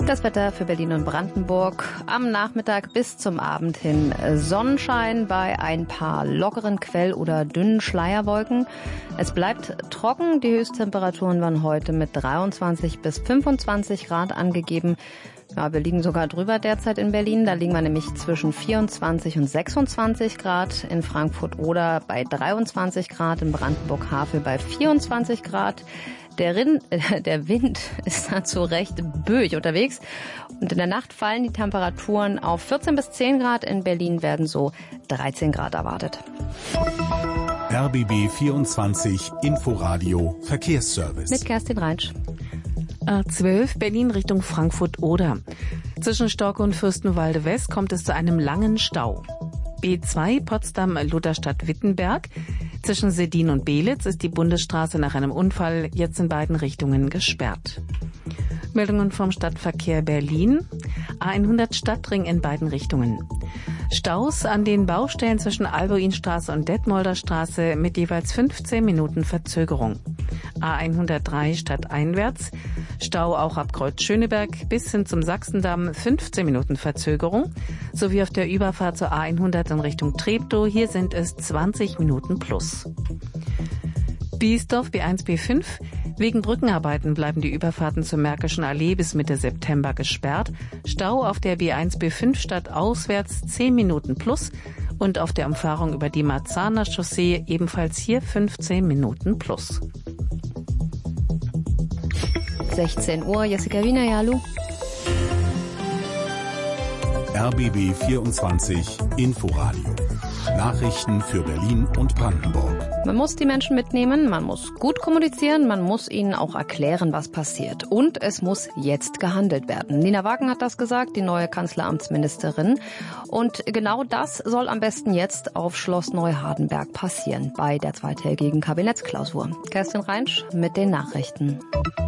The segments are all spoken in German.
Das Wetter für Berlin und Brandenburg. Am Nachmittag bis zum Abend hin Sonnenschein bei ein paar lockeren Quell- oder dünnen Schleierwolken. Es bleibt trocken. Die Höchsttemperaturen waren heute mit 23 bis 25 Grad angegeben. Ja, wir liegen sogar drüber derzeit in Berlin. Da liegen wir nämlich zwischen 24 und 26 Grad. In Frankfurt oder bei 23 Grad. In Brandenburg-Havel bei 24 Grad. Der Wind ist dazu recht böig unterwegs. Und in der Nacht fallen die Temperaturen auf 14 bis 10 Grad. In Berlin werden so 13 Grad erwartet. RBB 24 Inforadio Verkehrsservice. Mit Kerstin Reinsch. A12 Berlin Richtung Frankfurt-Oder. Zwischen Storke und Fürstenwalde West kommt es zu einem langen Stau. B2 Potsdam-Lutherstadt-Wittenberg. Zwischen Seddin und Belitz ist die Bundesstraße nach einem Unfall jetzt in beiden Richtungen gesperrt. Meldungen vom Stadtverkehr Berlin. A100 Stadtring in beiden Richtungen. Staus an den Baustellen zwischen Albuinstraße und Detmolder Straße mit jeweils 15 Minuten Verzögerung. A103 stadteinwärts. Stau auch ab Kreuz Schöneberg bis hin zum Sachsendamm, 15 Minuten Verzögerung. Sowie auf der Überfahrt zur A100 in Richtung Treptow. Hier sind es 20 Minuten plus. Biesdorf B1 B5. Wegen Brückenarbeiten bleiben die Überfahrten zur Märkischen Allee bis Mitte September gesperrt. Stau auf der B1 B5 stadtauswärts 10 Minuten plus und auf der Umfahrung über die Marzahner Chaussee ebenfalls hier 15 Minuten plus. 16 Uhr, Jessica Wiener, ja, hallo. RBB 24 Inforadio. Nachrichten für Berlin und Brandenburg. Man muss die Menschen mitnehmen, man muss gut kommunizieren, man muss ihnen auch erklären, was passiert. Und es muss jetzt gehandelt werden. Nina Wagen hat das gesagt, die neue Kanzleramtsministerin. Und genau das soll am besten jetzt auf Schloss Neuhardenberg passieren bei der zweitägigen Kabinettsklausur. Kerstin Reinsch mit den Nachrichten.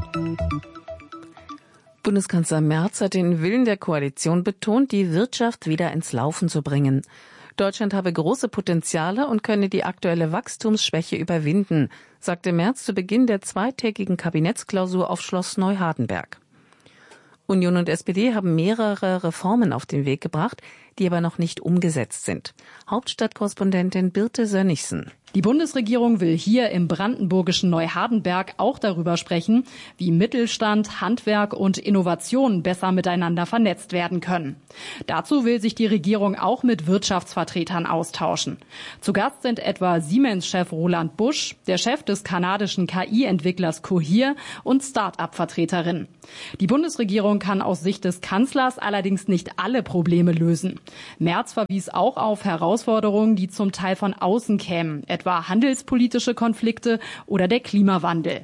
Bundeskanzler Merz hat den Willen der Koalition betont, die Wirtschaft wieder ins Laufen zu bringen. Deutschland habe große Potenziale und könne die aktuelle Wachstumsschwäche überwinden, sagte Merz zu Beginn der zweitägigen Kabinettsklausur auf Schloss Neuhardenberg. Union und SPD haben mehrere Reformen auf den Weg gebracht, die aber noch nicht umgesetzt sind. Hauptstadtkorrespondentin Birte Sönnigsen. Die Bundesregierung will hier im brandenburgischen Neuhardenberg auch darüber sprechen, wie Mittelstand, Handwerk und Innovation besser miteinander vernetzt werden können. Dazu will sich die Regierung auch mit Wirtschaftsvertretern austauschen. Zu Gast sind etwa Siemens-Chef Roland Busch, der Chef des kanadischen KI-Entwicklers Cohere und Start-up-Vertreterinnen. Die Bundesregierung kann aus Sicht des Kanzlers allerdings nicht alle Probleme lösen. Merz verwies auch auf Herausforderungen, die zum Teil von außen kämen, etwa handelspolitische Konflikte oder der Klimawandel.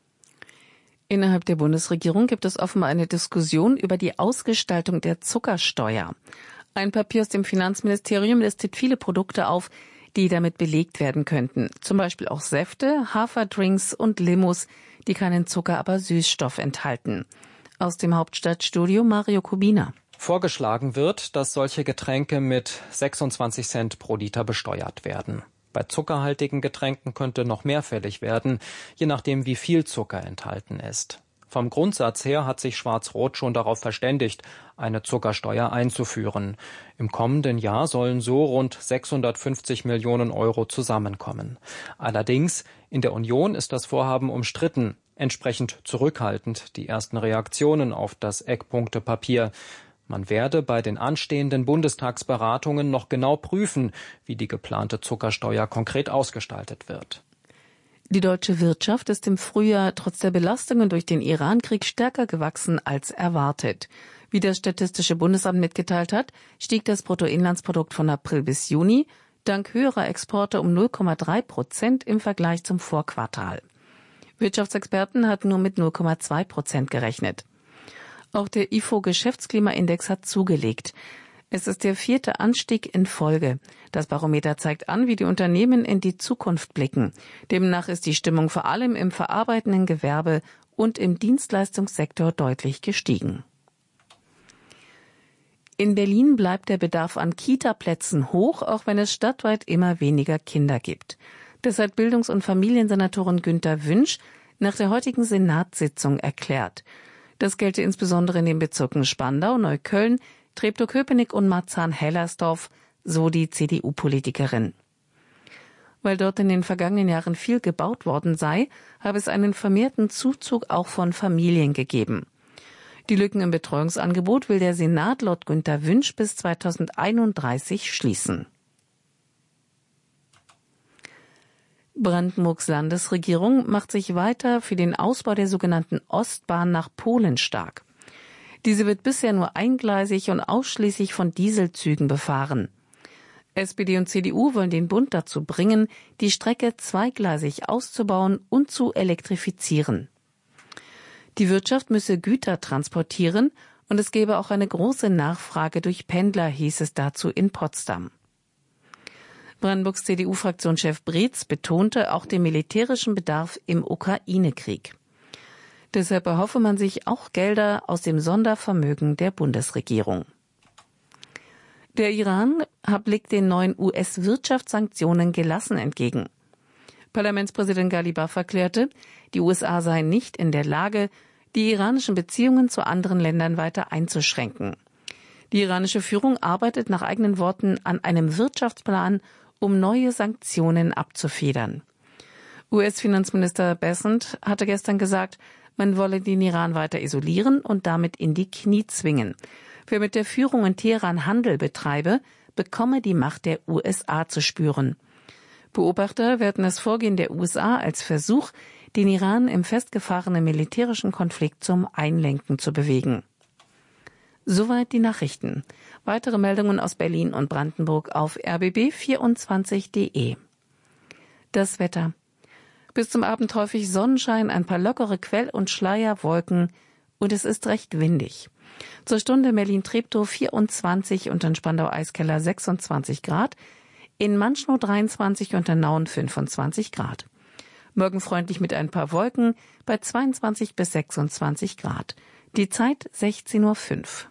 Innerhalb der Bundesregierung gibt es offenbar eine Diskussion über die Ausgestaltung der Zuckersteuer. Ein Papier aus dem Finanzministerium listet viele Produkte auf, die damit belegt werden könnten. Zum Beispiel auch Säfte, Haferdrinks und Limos, die keinen Zucker, aber Süßstoff enthalten. Aus dem Hauptstadtstudio Mario Kubina. Vorgeschlagen wird, dass solche Getränke mit 26 Cent pro Liter besteuert werden. Bei zuckerhaltigen Getränken könnte noch mehr fällig werden, je nachdem wie viel Zucker enthalten ist. Vom Grundsatz her hat sich Schwarz-Rot schon darauf verständigt, eine Zuckersteuer einzuführen. Im kommenden Jahr sollen so rund 650 Millionen Euro zusammenkommen. Allerdings, in der Union ist das Vorhaben umstritten, entsprechend zurückhaltend die ersten Reaktionen auf das Eckpunktepapier. Man werde bei den anstehenden Bundestagsberatungen noch genau prüfen, wie die geplante Zuckersteuer konkret ausgestaltet wird. Die deutsche Wirtschaft ist im Frühjahr trotz der Belastungen durch den Iran-Krieg stärker gewachsen als erwartet. Wie das Statistische Bundesamt mitgeteilt hat, stieg das Bruttoinlandsprodukt von April bis Juni dank höherer Exporte um 0,3% im Vergleich zum Vorquartal. Wirtschaftsexperten hatten nur mit 0,2% gerechnet. Auch der IFO-Geschäftsklimaindex hat zugelegt. Es ist der 4. Anstieg in Folge. Das Barometer zeigt an, wie die Unternehmen in die Zukunft blicken. Demnach ist die Stimmung vor allem im verarbeitenden Gewerbe und im Dienstleistungssektor deutlich gestiegen. In Berlin bleibt der Bedarf an Kita-Plätzen hoch, auch wenn es stadtweit immer weniger Kinder gibt. Das hat Bildungs- und Familiensenatorin Günter Wünsch nach der heutigen Senatssitzung erklärt. Das gelte insbesondere in den Bezirken Spandau, Neukölln, Treptow-Köpenick und Marzahn-Hellersdorf, so die CDU-Politikerin. Weil dort in den vergangenen Jahren viel gebaut worden sei, habe es einen vermehrten Zuzug auch von Familien gegeben. Die Lücken im Betreuungsangebot will der Senat laut Günter Wünsch bis 2031 schließen. Brandenburgs Landesregierung macht sich weiter für den Ausbau der sogenannten Ostbahn nach Polen stark. Diese wird bisher nur eingleisig und ausschließlich von Dieselzügen befahren. SPD und CDU wollen den Bund dazu bringen, die Strecke zweigleisig auszubauen und zu elektrifizieren. Die Wirtschaft müsse Güter transportieren und es gäbe auch eine große Nachfrage durch Pendler, hieß es dazu in Potsdam. Brandenburgs CDU-Fraktionschef Breetz betonte auch den militärischen Bedarf im Ukraine-Krieg. Deshalb erhoffe man sich auch Gelder aus dem Sondervermögen der Bundesregierung. Der Iran blickt den neuen US-Wirtschaftssanktionen gelassen entgegen. Parlamentspräsident Ghalibaf erklärte, die USA seien nicht in der Lage, die iranischen Beziehungen zu anderen Ländern weiter einzuschränken. Die iranische Führung arbeitet nach eigenen Worten an einem Wirtschaftsplan, um neue Sanktionen abzufedern. US-Finanzminister Bessent hatte gestern gesagt, man wolle den Iran weiter isolieren und damit in die Knie zwingen. Wer mit der Führung in Teheran Handel betreibe, bekomme die Macht der USA zu spüren. Beobachter werten das Vorgehen der USA als Versuch, den Iran im festgefahrenen militärischen Konflikt zum Einlenken zu bewegen. Soweit die Nachrichten. Weitere Meldungen aus Berlin und Brandenburg auf rbb24.de. Das Wetter. Bis zum Abend häufig Sonnenschein, ein paar lockere Quell- und Schleierwolken und es ist recht windig. Zur Stunde Berlin-Treptow 24 und in Spandau-Eiskeller 26 Grad, in Manschnow 23 und in Nauen 25 Grad. Morgen freundlich mit ein paar Wolken bei 22 bis 26 Grad. Die Zeit 16:05 Uhr.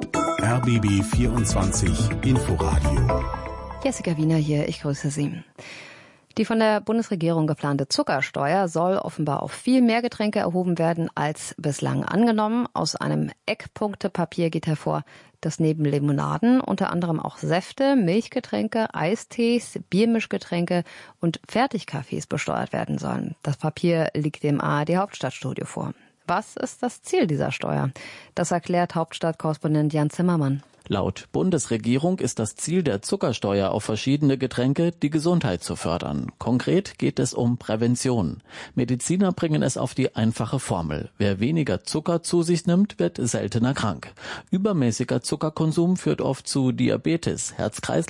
RBB 24 Inforadio. Jessica Wiener hier, ich grüße Sie. Die von der Bundesregierung geplante Zuckersteuer soll offenbar auf viel mehr Getränke erhoben werden als bislang angenommen. Aus einem Eckpunktepapier geht hervor, dass neben Limonaden unter anderem auch Säfte, Milchgetränke, Eistees, Biermischgetränke und Fertigkaffees besteuert werden sollen. Das Papier liegt dem ARD Hauptstadtstudio vor. Was ist das Ziel dieser Steuer? Das erklärt Hauptstadtkorrespondent Jan Zimmermann. Laut Bundesregierung ist das Ziel der Zuckersteuer auf verschiedene Getränke, die Gesundheit zu fördern. Konkret geht es um Prävention. Mediziner bringen es auf die einfache Formel. Wer weniger Zucker zu sich nimmt, wird seltener krank. Übermäßiger Zuckerkonsum führt oft zu Diabetes, Herz-Kreislauf